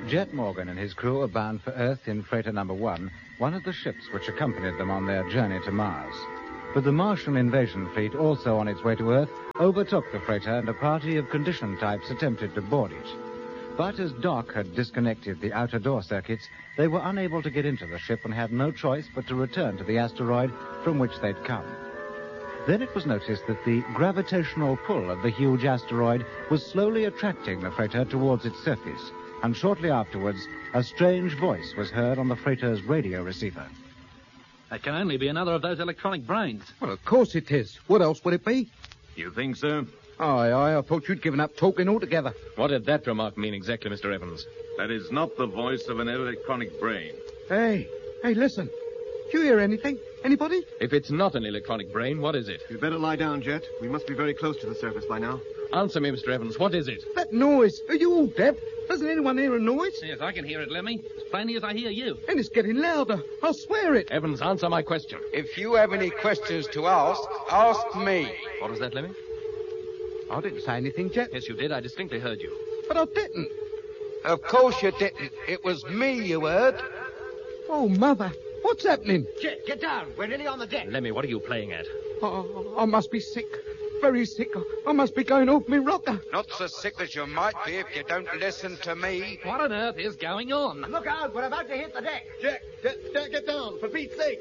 Jet Morgan and his crew were bound for Earth in freighter number 1, one of the ships which accompanied them on their journey to Mars. But the Martian invasion fleet, also on its way to Earth, overtook the freighter, and a party of condition types attempted to board it. But as Doc had disconnected the outer door circuits, they were unable to get into the ship and had no choice but to return to the asteroid from which they'd come. Then it was noticed that the gravitational pull of the huge asteroid was slowly attracting the freighter towards its surface, and shortly afterwards, a strange voice was heard on the freighter's radio receiver. That can only be another of those electronic brains. Well, of course it is. What else would it be? You think so? Aye, I thought you'd given up talking altogether. What did that remark mean exactly, Mr. Evans? That is not the voice of an electronic brain. Hey, listen. Do you hear anything? Anybody? If it's not an electronic brain, what is it? You'd better lie down, Jet. We must be very close to the surface by now. Answer me, Mr. Evans. What is it? That noise. Are you all deaf? Doesn't anyone hear a noise? Yes, I can hear it, Lemmy. As plainly as I hear you. And it's getting louder. I'll swear it. Evans, answer my question. If you have any questions to ask me. What was that, Lemmy? I didn't say anything, Jet. Yes, you did. I distinctly heard you. But I didn't. Of course you didn't. It was me you heard. Oh, Mother. What's happening? Jet, get down. We're nearly on the deck. Lemmy, what are you playing at? I must be sick. Very sick. I must be going off me rocker. Not so sick as you might be if you don't listen to me. What on earth is going on? Look out. We're about to hit the deck. Jack, get down, for Pete's sake.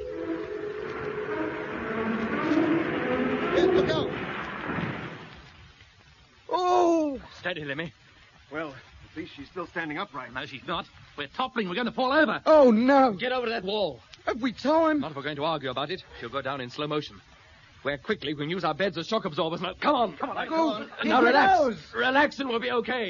Jet, look out. Oh! Steady, Lemmy. Well, at least she's still standing upright. No, she's not. We're toppling. We're going to fall over. Oh, no. Get over to that wall. Have we time? Not if we're going to argue about it. She'll go down in slow motion. Where quickly we can use our beds as shock absorbers. Now, come on. Come on, Go. Now, relax. Relax and we'll be okay.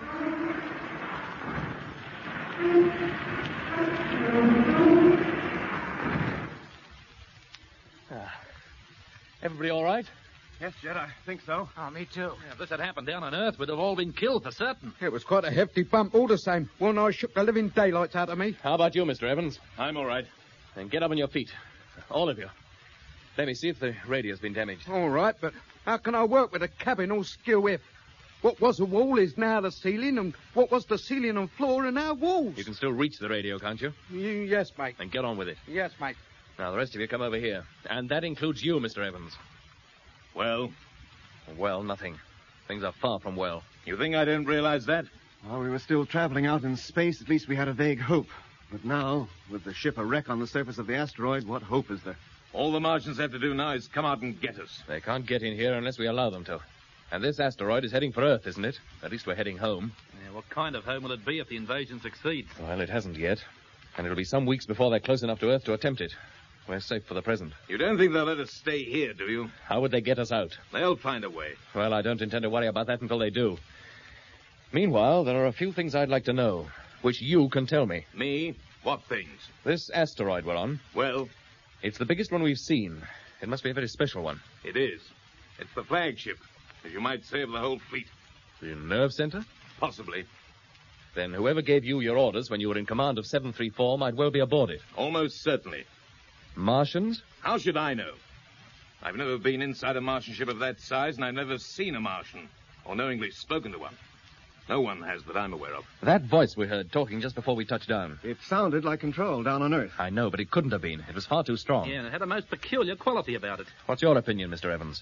Everybody all right? Yes, Jet, I think so. Oh, me too. Yeah, if this had happened down on Earth, we'd have all been killed for certain. It was quite a hefty bump all the same. One I shook the living daylights out of me. How about you, Mr. Evans? I'm all right. Then get up on your feet. All of you. Let me see if the radio's been damaged. All right, but how can I work with a cabin all skew if? What was the wall is now the ceiling, and what was the ceiling and floor are now walls. You can still reach the radio, can't you? Yes, mate. Then get on with it. Yes, mate. Now, the rest of you come over here. And that includes you, Mr. Evans. Well, Well, nothing. Things are far from well. you think I didn't realize that? While we were still traveling out in space, at least we had a vague hope. But now, with the ship a wreck on the surface of the asteroid, what hope is there? All the Martians have to do now is come out and get us. They can't get in here unless we allow them to. And this asteroid is heading for Earth, isn't it? At least we're heading home. Yeah, what kind of home will it be if the invasion succeeds? Well, it hasn't yet. And it'll be some weeks before they're close enough to Earth to attempt it. We're safe for the present. You don't think they'll let us stay here, do you? How would they get us out? They'll find a way. Well, I don't intend to worry about that until they do. Meanwhile, there are a few things I'd like to know, which you can tell me. Me? What things? This asteroid we're on, Well, it's the biggest one we've seen. It must be a very special one. it is. It's the flagship, as you might say, of the whole fleet. The nerve center? Possibly. Then whoever gave you your orders when you were in command of 734 might well be aboard it. Almost certainly. Martians? How should I know? I've never been inside a Martian ship of that size, and I've never seen a Martian, or knowingly spoken to one. No one has that I'm aware of. That voice we heard talking just before we touched down. It sounded like control down on Earth. I know, but it couldn't have been. It was far too strong. Yeah, and it had a most peculiar quality about it. What's your opinion, Mr. Evans?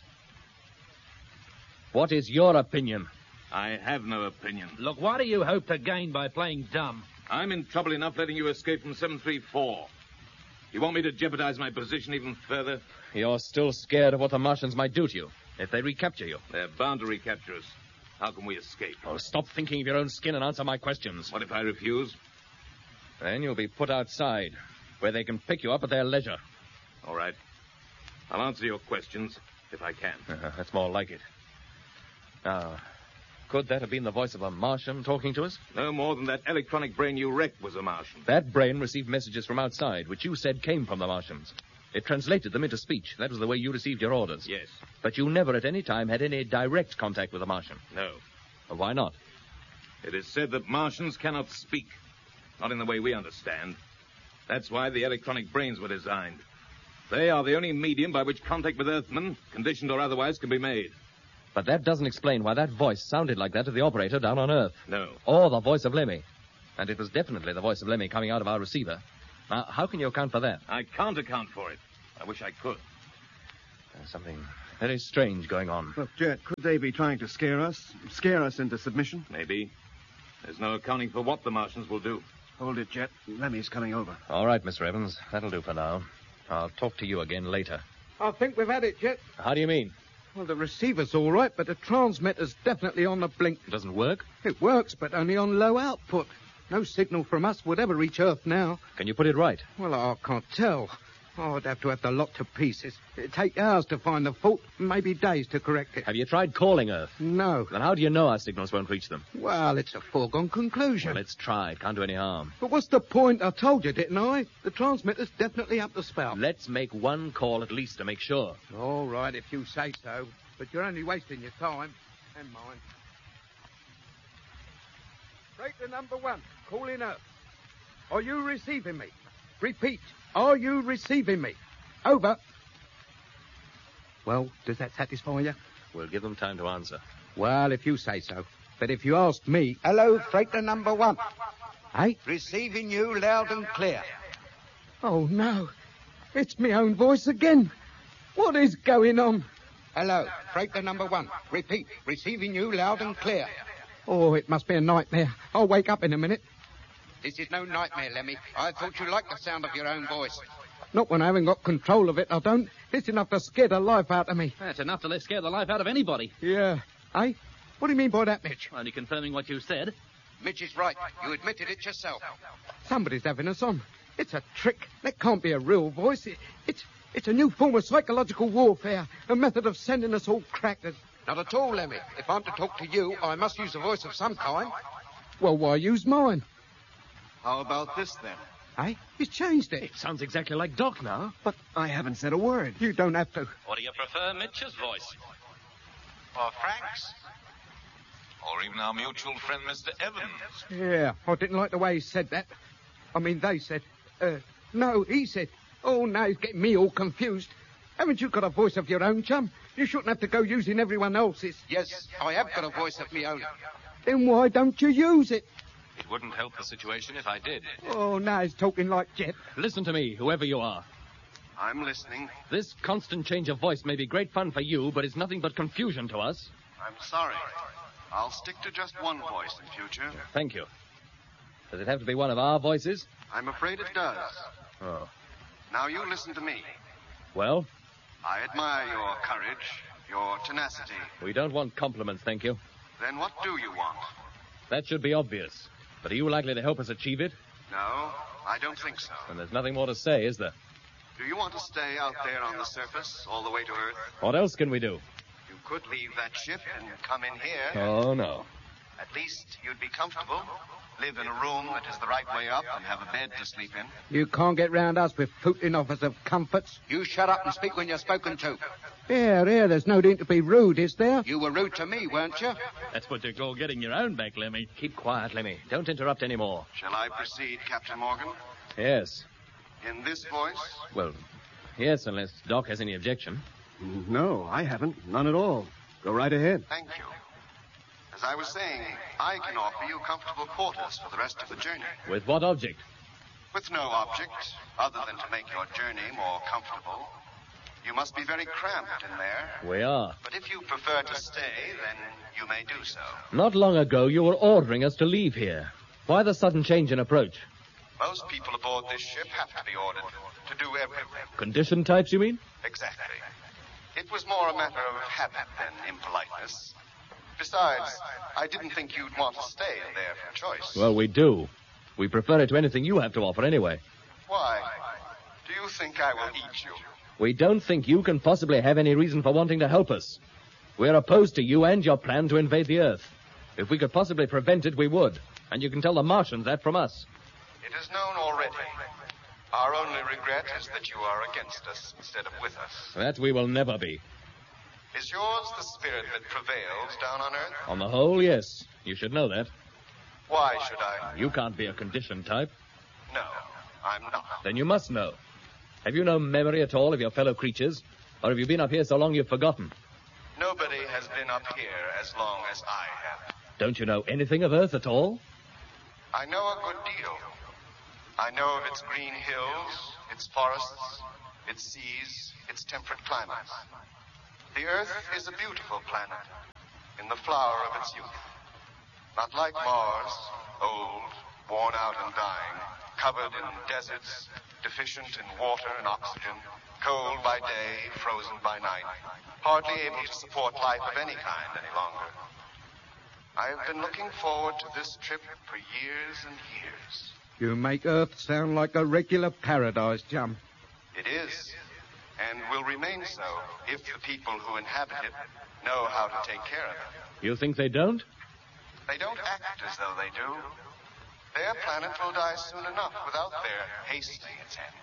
What is your opinion? I have no opinion. Look, what do you hope to gain by playing dumb? I'm in trouble enough letting you escape from 734. You want me to jeopardize my position even further? You're still scared of what the Martians might do to you if they recapture you. They're bound to recapture us. How can we escape? Oh, stop thinking of your own skin and answer my questions. What if I refuse? Then you'll be put outside, where they can pick you up at their leisure. All right. I'll answer your questions, if I can. That's more like it. Now, could that have been the voice of a Martian talking to us? No more than that electronic brain you wrecked was a Martian. That brain received messages from outside, which you said came from the Martians. It translated them into speech. That was the way you received your orders. Yes. But you never at any time had any direct contact with a Martian. No. Well, why not? It is said that Martians cannot speak. Not in the way we understand. That's why the electronic brains were designed. They are the only medium by which contact with Earthmen, conditioned or otherwise, can be made. But that doesn't explain why that voice sounded like that to the operator down on Earth. No. Or the voice of Lemmy. And it was definitely the voice of Lemmy coming out of our receiver. Now, how can you account for that? I can't account for it. I wish I could. There's something very strange going on. Look, Jet, could they be trying to scare us into submission? Maybe. There's no accounting for what the Martians will do. Hold it, Jet. Lemmy's coming over. All right, Mr. Evans. That'll do for now. I'll talk to you again later. I think we've had it, Jet. How do you mean? Well, the receiver's all right, but the transmitter's definitely on the blink. It doesn't work? It works, but only on low output. No signal from us would ever reach Earth now. Can you put it right? Well, I can't tell. I'd have to have the lot to pieces. It'd take hours to find the fault, maybe days to correct it. Have you tried calling Earth? No. Then how do you know our signals won't reach them? Well, it's a foregone conclusion. Well, let's try. It can't do any harm. But what's the point? I told you, didn't I? The transmitter's definitely up the spout. Let's make one call at least to make sure. All right, if you say so. But you're only wasting your time. And mine. Breaker number 1, calling Earth. Are you receiving me? Repeat, are you receiving me? Over. Well, does that satisfy you? We'll give them time to answer. Well, if you say so. But if you ask me... Hello, freighter number 1. Hey? Receiving you loud and clear. Oh, no. It's my own voice again. What is going on? Hello, freighter number 1. Repeat, receiving you loud and clear. Oh, it must be a nightmare. I'll wake up in a minute. This is no nightmare, Lemmy. I thought you liked the sound of your own voice. Not when I haven't got control of it, I don't. It's enough to scare the life out of me. That's enough to scare the life out of anybody. Yeah. Eh? What do you mean by that, Mitch? Only confirming what you said. Mitch is right. You admitted it yourself. Somebody's having us on. It's a trick. That can't be a real voice. It's a new form of psychological warfare. A method of sending us all crackers. Not at all, Lemmy. If I'm to talk to you, I must use a voice of some kind. Well, why use mine? How about this, then? Eh? He's changed it. It sounds exactly like Doc now. But I haven't said a word. You don't have to. Or do you prefer Mitch's voice? Or Frank's? Or even our mutual friend, Mr. Evans? Yeah, I didn't like the way he said that. I mean, they said. No, he said. Oh, now he's getting me all confused. Haven't you got a voice of your own, chum? You shouldn't have to go using everyone else's. Yes, I have got a voice of my own. Then why don't you use it? It wouldn't help the situation if I did. Oh, now he's talking like Jet. Listen to me, whoever you are. I'm listening. This constant change of voice may be great fun for you, but it's nothing but confusion to us. I'm sorry. I'll stick to just one voice in future. Thank you. Does it have to be one of our voices? I'm afraid it does. Oh. Now you listen to me. Well? I admire your courage, your tenacity. We don't want compliments, thank you. Then what do you want? That should be obvious. But are you likely to help us achieve it? No, I don't think so. And there's nothing more to say, is there? Do you want to stay out there on the surface all the way to Earth? What else can we do? You could leave that ship and come in here. Oh, no. At least you'd be comfortable. Live in a room that is the right way up and have a bed to sleep in. You can't get round us with footing offers of comforts. You shut up and speak when you're spoken to. Here, there's no need to be rude, is there? You were rude to me, weren't you? That's what you call getting your own back, Lemmy. Keep quiet, Lemmy. Don't interrupt any more. Shall I proceed, Captain Morgan? Yes. In this voice? Well, yes, unless Doc has any objection. No, I haven't. None at all. Go right ahead. Thank you. As I was saying, I can offer you comfortable quarters for the rest of the journey. With what object? With no object other than to make your journey more comfortable. You must be very cramped in there. We are. But if you prefer to stay, then you may do so. Not long ago, you were ordering us to leave here. Why the sudden change in approach? Most people aboard this ship have to be ordered to do everything. Condition types, you mean? Exactly. It was more a matter of habit than impoliteness. Besides, I didn't think you'd want to stay in there from choice. Well, we do. We prefer it to anything you have to offer anyway. Why? Do you think I will eat you? We don't think you can possibly have any reason for wanting to help us. We're opposed to you and your plan to invade the Earth. If we could possibly prevent it, we would. And you can tell the Martians that from us. It is known already. Our only regret is that you are against us instead of with us. That we will never be. Is yours the spirit that prevails down on Earth? On the whole, yes. You should know that. Why should I? You can't be a conditioned type. No, I'm not. Then you must know. Have you no memory at all of your fellow creatures? Or have you been up here so long you've forgotten? Nobody has been up here as long as I have. Don't you know anything of Earth at all? I know a good deal. I know of its green hills, its forests, its seas, its temperate climates. The Earth is a beautiful planet, in the flower of its youth. Not like Mars, old, worn out and dying, covered in deserts, deficient in water and oxygen, cold by day, frozen by night, hardly able to support life of any kind any longer. I have been looking forward to this trip for years and years. You make Earth sound like a regular paradise, chum. It is, and will remain so if the people who inhabit it know how to take care of it. You think they don't? They don't act as though they do. Their planet will die soon enough without their hastening its end.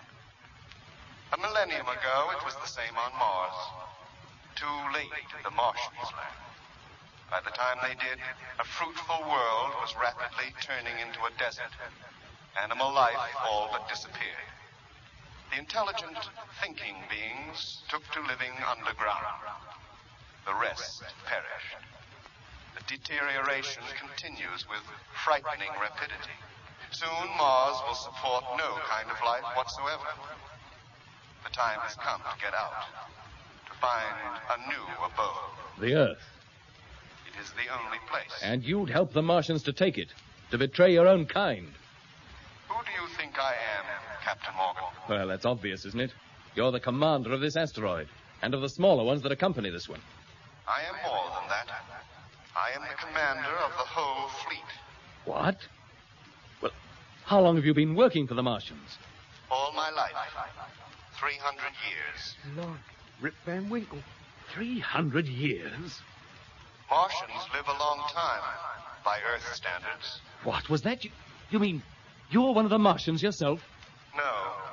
A millennium ago, it was the same on Mars. Too late did the Martians learn. By the time they did, a fruitful world was rapidly turning into a desert. Animal life all but disappeared. The intelligent, thinking beings took to living underground. The rest perished. The deterioration continues with frightening rapidity. Soon Mars will support no kind of life whatsoever. The time has come to get out, to find a new abode. The Earth. It is the only place. And you'd help the Martians to take it, to betray your own kind. Who do you think I am, Captain Morgan? Well, that's obvious, isn't it? You're the commander of this asteroid, and of the smaller ones that accompany this one. I am more than that. I am the commander of the whole fleet. What? Well, how long have you been working for the Martians? All my life. 300 years. Lord, Rip Van Winkle. 300 years? Martians live a long time, by Earth standards. What was that? You mean you're one of the Martians yourself? No.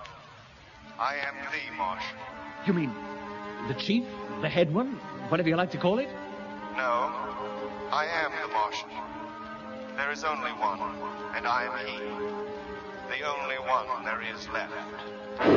I am the Martian. You mean the chief, the head one, whatever you like to call it? No. I am the Martian. There is only one, and I am he. The only one there is left.